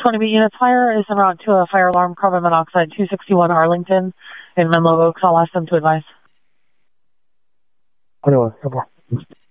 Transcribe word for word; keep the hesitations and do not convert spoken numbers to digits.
twenty beat units. Fire is en route to a fire alarm, carbon monoxide, two sixty-one Arlington in Menlo Oaks. I'll ask them to advise. twenty-one,